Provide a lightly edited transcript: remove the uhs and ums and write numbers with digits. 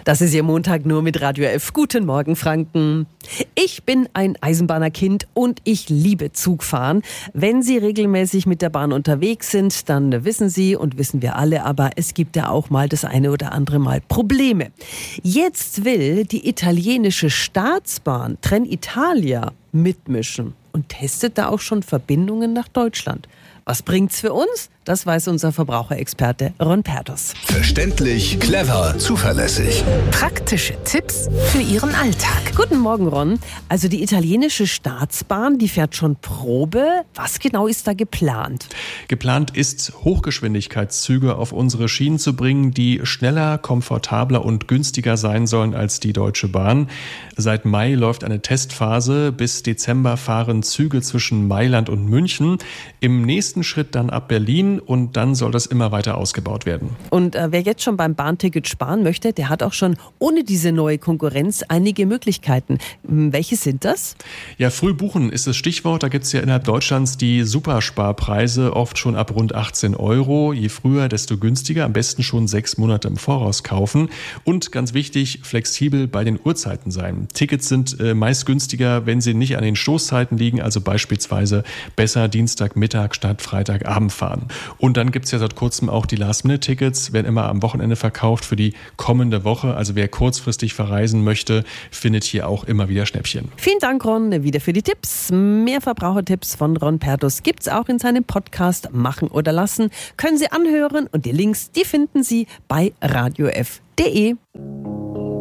Das ist Ihr Montag nur mit Radio F. Guten Morgen, Franken. Ich bin ein Eisenbahnerkind und ich liebe Zugfahren. Wenn Sie regelmäßig mit der Bahn unterwegs sind, dann wissen Sie und wissen wir alle, aber es gibt ja auch mal das eine oder andere Mal Probleme. Jetzt will die italienische Staatsbahn Trenitalia mitmischen und testet da auch schon Verbindungen nach Deutschland. Was bringt's für uns? Das weiß unser Verbraucherexperte Ron Pertus. Verständlich, clever, zuverlässig. Praktische Tipps für Ihren Alltag. Guten Morgen, Ron. Also die italienische Staatsbahn, die fährt schon Probe. Was genau ist da geplant? Geplant ist, Hochgeschwindigkeitszüge auf unsere Schienen zu bringen, die schneller, komfortabler und günstiger sein sollen als die Deutsche Bahn. Seit Mai läuft eine Testphase. Bis Dezember fahren Züge zwischen Mailand und München. Im nächsten Schritt dann ab Berlin und dann soll das immer weiter ausgebaut werden. Und wer jetzt schon beim Bahnticket sparen möchte, der hat auch schon ohne diese neue Konkurrenz einige Möglichkeiten. Welche sind das? Ja, früh buchen ist das Stichwort. Da gibt es ja innerhalb Deutschlands die Supersparpreise, oft schon ab rund 18 Euro. Je früher, desto günstiger. Am besten schon 6 Monate im Voraus kaufen. Und ganz wichtig, flexibel bei den Uhrzeiten sein. Tickets sind meist günstiger, wenn sie nicht an den Stoßzeiten liegen, also beispielsweise besser Dienstagmittag statt Freitagabend fahren. Und dann gibt es ja seit kurzem auch die Last-Minute-Tickets, werden immer am Wochenende verkauft für die kommende Woche. Also wer kurzfristig verreisen möchte, findet hier auch immer wieder Schnäppchen. Vielen Dank, Ron, wieder für die Tipps. Mehr Verbrauchertipps von Ron Pertus gibt es auch in seinem Podcast Machen oder Lassen. Können Sie anhören und die Links, die finden Sie bei radiof.de.